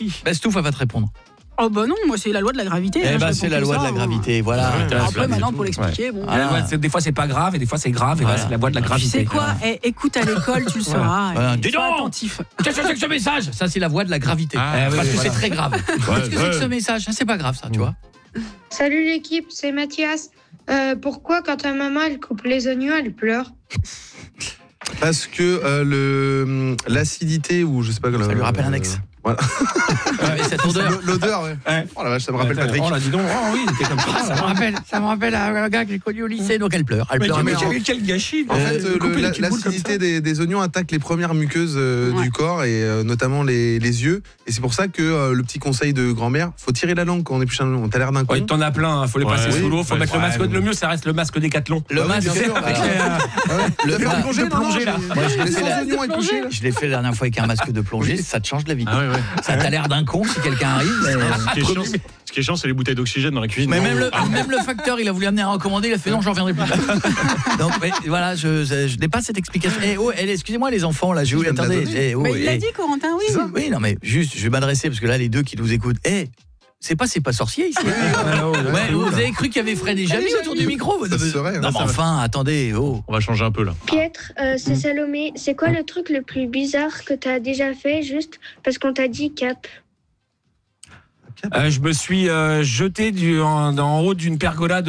aussi. Stouff, elle va te répondre. Oh bah non, moi c'est la loi de la gravité. C'est la loi de la gravité, voilà. Après maintenant pour l'expliquer, bon. Des fois c'est pas grave et des fois c'est grave, et là c'est la loi de la Tu gravité. sais quoi, écoute à l'école, tu le sauras. Dis donc, attentif. qu'est-ce que c'est que ce message? Ça c'est la voix de la gravité. Parce que c'est très grave. Qu'est-ce que c'est que ce message? C'est pas grave ça, tu vois. Salut l'équipe, c'est Mathias. Pourquoi quand ta maman elle coupe les oignons, elle pleure? Parce que l'acidité ou je sais pas. Ça lui rappelle un ex. Voilà. Cette odeur. L'odeur, ouais. Oh la vache, ça me rappelle Patrick. Oh là, dis donc, oh oui, il était comme ça. Ça me rappelle un gars que j'ai connu au lycée, donc elle pleure. Mais quel gâchis. En fait, l'acidité des oignons attaque les premières muqueuses du corps et notamment les yeux. Et c'est pour ça que le petit conseil de grand-mère, faut tirer la langue quand on épluche un oignon. T'as l'air d'un con. Ouais, t'en as plein, faut les passer sous l'eau, faut mettre le masque. Le mieux, ça reste le masque Décathlon. Le masque, bien sûr. le plongée là. Moi, je l'ai fait la dernière fois avec un masque de plongée, ça te change la vie. Ça t'a l'air d'un con si quelqu'un arrive. Ce qui est chiant, c'est les bouteilles d'oxygène dans la cuisine. Mais même le facteur, il a voulu amener un recommandé, il a fait non, j'en reviendrai plus. Donc voilà, je n'ai pas cette explication. Excusez-moi les enfants là, attendez. Il l'a dit Corentin, oui. Oui, non mais juste, je vais m'adresser parce que là les deux qui nous écoutent. C'est pas sorcier ici. Vous avez cru qu'il y avait Fred et Jamy autour du micro? Ça serait. Non, mais enfin, attendez. On va changer un peu là. Pietre, c'est Salomé. C'est quoi le truc le plus bizarre que t'as déjà fait juste parce qu'on t'a dit cap? Je me suis jeté en haut d'une pergola de